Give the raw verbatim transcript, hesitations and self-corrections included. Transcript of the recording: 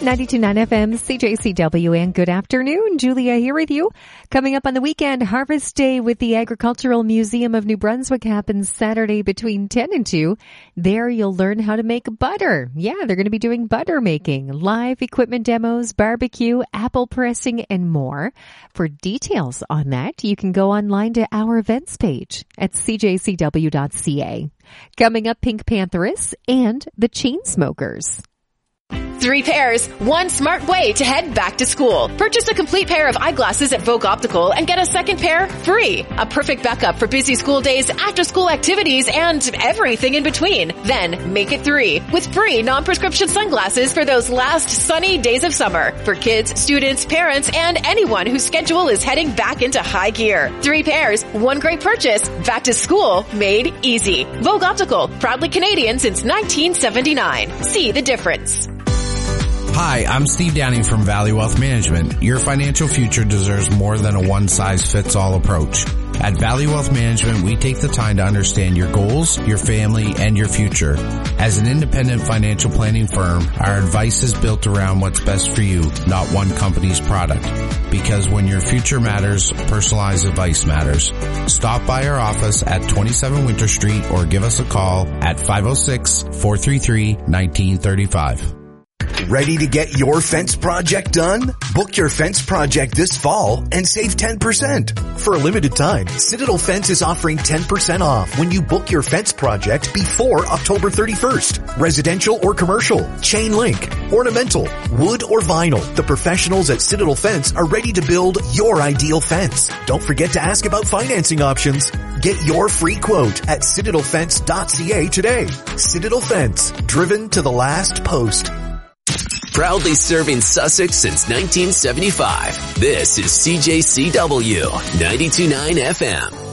ninety-two point nine F M, C J C W, and good afternoon. Julia here with you. Coming up on the weekend, Harvest Day with the Agricultural Museum of New Brunswick happens Saturday between ten and two. There you'll learn how to make butter. Yeah, they're going to be doing butter making, live equipment demos, barbecue, apple pressing, and more. For details on that, you can go online to our events page at c j c w dot c a. Coming up, Pink Panthers and the Chainsmokers. Three pairs, one smart way to head back to school. Purchase a complete pair of eyeglasses at Vogue Optical and get a second pair free. A perfect backup for busy school days, after-school activities, and everything in between. Then make it three with free non-prescription sunglasses for those last sunny days of summer for kids, students, parents, and anyone whose schedule is heading back into high gear. Three pairs, one great purchase. Back to school made easy. Vogue Optical, proudly Canadian since nineteen seventy-nine. See the difference. Hi, I'm Steve Downing from Valley Wealth Management. Your financial future deserves more than a one-size-fits-all approach. At Valley Wealth Management, we take the time to understand your goals, your family, and your future. As an independent financial planning firm, our advice is built around what's best for you, not one company's product. Because when your future matters, personalized advice matters. Stop by our office at twenty-seven Winter Street or give us a call at five oh six, four three three, one nine three five. Ready to get your fence project done? Book your fence project this fall and save ten percent. For a limited time, Citadel Fence is offering ten percent off when you book your fence project before October thirty-first. Residential or commercial, chain link, ornamental, wood or vinyl. The professionals at Citadel Fence are ready to build your ideal fence. Don't forget to ask about financing options. Get your free quote at citadel fence dot c a today. Citadel Fence, driven to the last post. Proudly serving Sussex since nineteen seventy-five. This is C J C W ninety-two point nine F M.